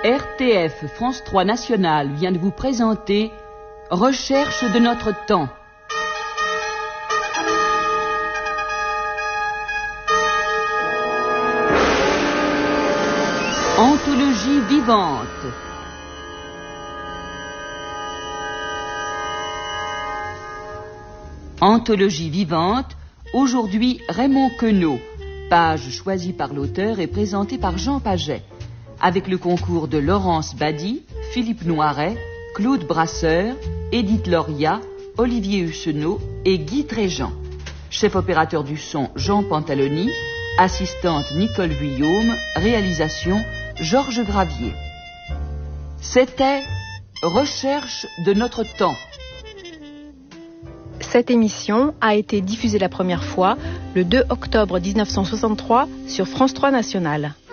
RTF France 3 National vient de vous présenter Recherche de notre temps. Anthologie vivante. Anthologie vivante, aujourd'hui Raymond Queneau, page choisie par l'auteur et présentée par Jean Paget, avec le concours de Laurence Badi, Philippe Noiret, Claude Brasseur, Édith Loria, Olivier Hucheneau et Guy Tréjean. Chef opérateur du son Jean Pantaloni, assistante Nicole Vuillaume, réalisation Georges Gravier. C'était Recherche de notre temps. Cette émission a été diffusée la première fois le 2 octobre 1963 sur France 3 National.